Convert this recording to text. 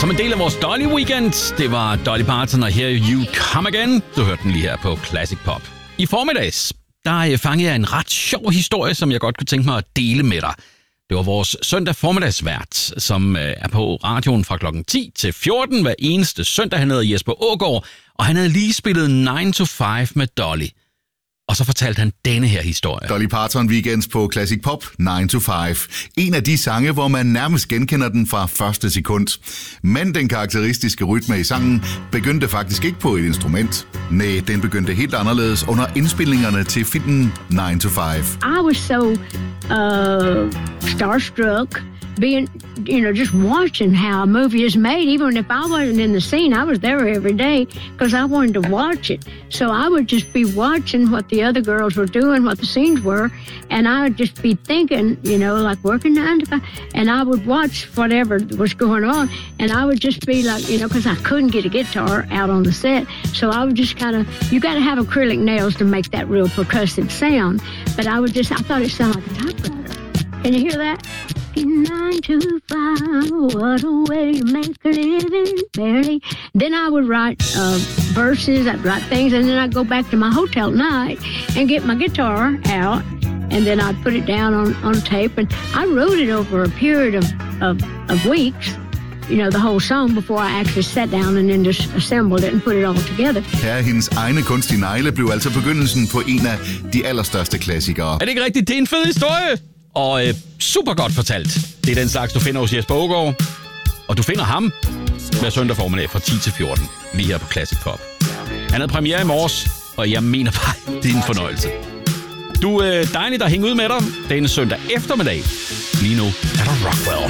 Som en del af vores Dolly Weekend, det var Dolly Parton og Here You Come Again. Du hørte den lige her på Classic Pop. I formiddags, der fangede jeg en ret sjov historie, som jeg godt kunne tænke mig at dele med dig. Det var vores søndag formiddagsvært, som er på radioen fra klokken 10 til 14 hver eneste søndag. Han hedder Jesper Aagaard, og han havde lige spillet 9 to 5 med Dolly. Og så fortalte han denne her historie. Dolly Parton Weekends på Classic Pop, 9 to 5. En af de sange, hvor man nærmest genkender den fra første sekund. Men den karakteristiske rytme i sangen begyndte faktisk ikke på et instrument. Nej, den begyndte helt anderledes under indspilningerne til filmen 9 to 5. I was so starstruck. Being, just watching how a movie is made. Even if I wasn't in the scene, I was there every day because I wanted to watch it. So I would just be watching what the other girls were doing, what the scenes were, and I would just be thinking, like working 9 to 5, and I would watch whatever was going on, and I would just be like, because I couldn't get a guitar out on the set, so I would just you got to have acrylic nails to make that real percussive sound, but I thought it sounded like a typewriter. Can you hear that? 9 to 5, what a way to make a living, barely. Then I would write verses, I'd write things, and then I'd go back to my hotel at night and get my guitar out, and then I'd put it down on tape, and I wrote it over a period of weeks, the whole song, before I actually sat down and then just assembled it and put it all together. Her hendes egne kunstige negle blev altså begyndelsen på en af de allerstørste klassikere. Er det ikke rigtigt? Det er en fed historie! Og super godt fortalt. Det er den slags, du finder hos Jesper Aagaard. Og du finder ham hver søndag formiddag fra 10 til 14. Lige her på Classic Pop. Han havde premiere i morges, og jeg mener bare, det er en fornøjelse. Du er dejligt at hænge ud med dig denne søndag eftermiddag. Lige nu er der Rockwell.